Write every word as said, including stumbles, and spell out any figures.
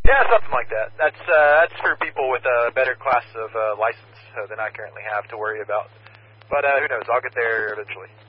Yeah, something like that. That's uh, that's for people with a better class of uh, license uh, than I currently have to worry about. But uh, who knows? I'll get there eventually.